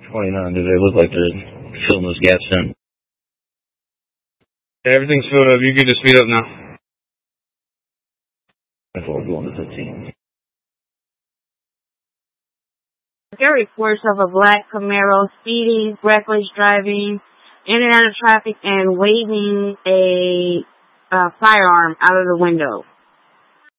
29. Do they look like they're filling those gaps in? Everything's filled up. You can just speed up now. That's what we're going to 15. There are reports of a black Camaro speeding, reckless driving, in and out of traffic, and waving a firearm out of the window.